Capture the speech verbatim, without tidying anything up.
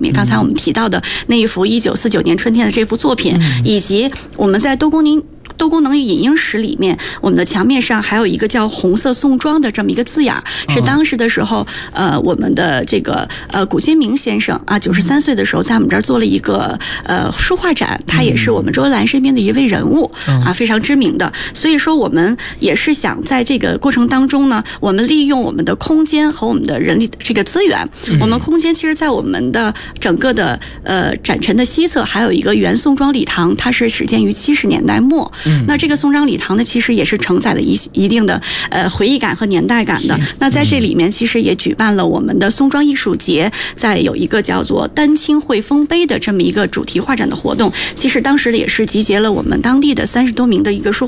面，刚才我们提到的那一幅一九四九年春天的这幅作品，以及我们在多功能多功能影音室里面，我们的墙面上还有一个叫红色宋庄的这么一个字眼，是当时的时候，呃，我们的这个呃古今明先生啊，九十三岁的时候，在我们这儿做了一个呃书画展，他也是我们周恩来身边的一位人物啊，非常知名的。所以说，我们也是想在这个过程当中呢，我们利用我们的空间和我们的人力这个资源，我们空间其实在我们的整个的呃展陈的西侧还有一个原宋庄礼堂，它是始建于七十年代末。那这个宋庄礼堂呢，其实也是承载了一一定的呃回忆感和年代感的。那在这里面，其实也举办了我们的宋庄艺术节，在有一个叫做丹青会丰碑的这么一个主题画展的活动。其实当时也是集结了我们当地的三十多名的一个书